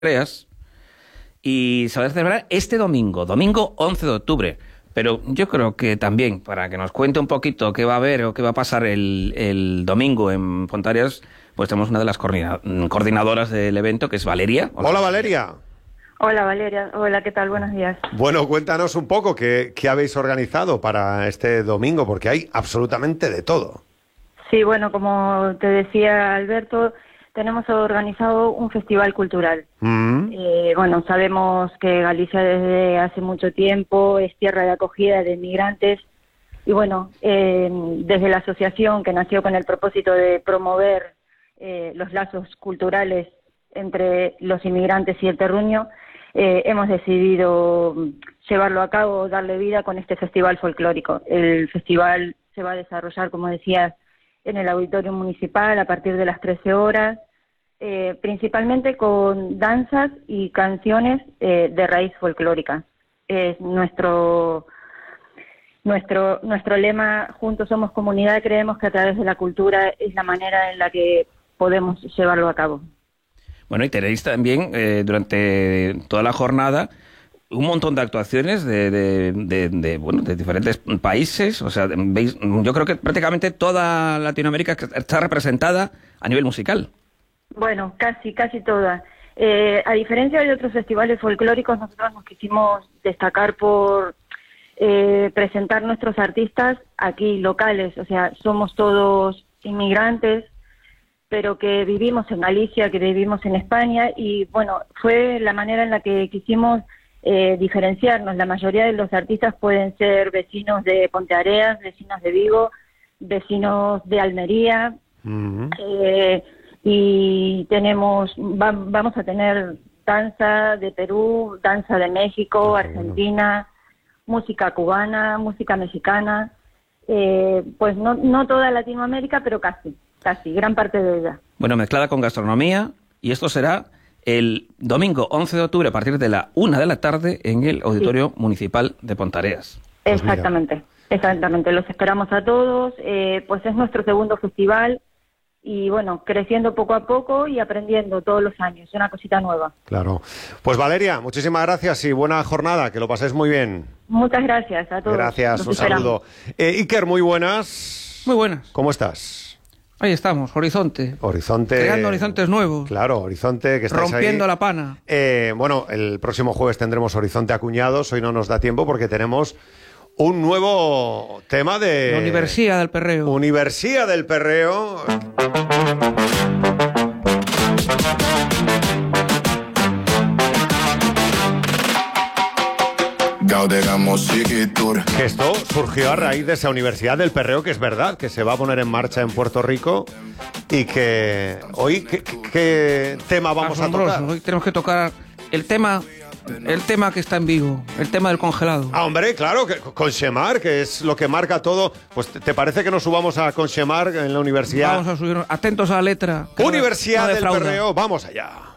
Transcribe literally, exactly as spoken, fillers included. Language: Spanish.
creas, y se va a celebrar este domingo, domingo once de octubre. Pero yo creo que también, para que nos cuente un poquito qué va a haber o qué va a pasar el, el domingo en Pontareas, pues tenemos una de las coordinadoras del evento, que es Valeria. Hola, Hola Valeria. Hola Valeria, hola, ¿qué tal? Buenos días. Bueno, cuéntanos un poco qué, qué habéis organizado para este domingo, porque hay absolutamente de todo. Sí, bueno, como te decía Alberto, tenemos organizado un festival cultural. Mm. Eh, bueno, sabemos que Galicia desde hace mucho tiempo es tierra de acogida de inmigrantes y bueno, eh, desde la asociación que nació con el propósito de promover eh, los lazos culturales entre los inmigrantes y el terruño, eh, hemos decidido llevarlo a cabo, darle vida con este festival folclórico. El festival se va a desarrollar, como decías, en el auditorio municipal a partir de las trece horas, eh, principalmente con danzas y canciones eh, de raíz folclórica. Es nuestro, nuestro, nuestro lema, Juntos somos comunidad, creemos que a través de la cultura es la manera en la que podemos llevarlo a cabo. Bueno, y tenéis también eh, durante toda la jornada un montón de actuaciones de, de, de, de, bueno, de diferentes países. O sea, veis, yo creo que prácticamente toda Latinoamérica está representada a nivel musical. Bueno, casi, casi toda. Eh, a diferencia de otros festivales folclóricos, nosotros nos quisimos destacar por eh, presentar nuestros artistas aquí locales. O sea, somos todos inmigrantes, pero que vivimos en Galicia, que vivimos en España, y bueno, fue la manera en la que quisimos Eh, diferenciarnos. La mayoría de los artistas pueden ser vecinos de Ponteareas, vecinos de Vigo, vecinos de Almería, uh-huh. eh, y tenemos va, vamos a tener danza de Perú, danza de México, Argentina, música cubana, música mexicana, eh, pues no, no toda Latinoamérica, pero casi, casi, gran parte de ella. Bueno, mezclada con gastronomía, y esto será el domingo once de octubre a partir de la una de la tarde en el Auditorio sí. Municipal de Pontareas. Pues exactamente, mira. exactamente. Los esperamos a todos. Eh, pues es nuestro segundo festival y bueno, creciendo poco a poco y aprendiendo todos los años. Una cosita nueva. Claro. Pues Valeria, muchísimas gracias y buena jornada. Que lo paséis muy bien. Muchas gracias a todos. Gracias, Los un esperamos. saludo. Eh, Iker, muy buenas. Muy buenas. ¿Cómo estás? Ahí estamos, Horizonte. Horizonte. Creando horizontes nuevos. Claro, Horizonte, que estáis rompiendo ahí. la pana. Eh, bueno, el próximo jueves tendremos Horizonte acuñados. Hoy no nos da tiempo porque tenemos un nuevo tema de... La Universidad del Perreo. Universidad del Perreo. Que esto surgió a raíz de esa Universidad del Perreo, que es verdad, que se va a poner en marcha en Puerto Rico y que hoy, ¿qué, qué tema vamos Asombroso. a tocar? Hoy tenemos que tocar el tema, el tema que está en vivo, el tema del congelado. Ah, hombre, claro, que, Conchemar, que es lo que marca todo. Pues ¿te parece que nos subamos a Conchemar en la universidad? Vamos a subir, atentos a la letra. Universidad no del Perreo, vamos allá.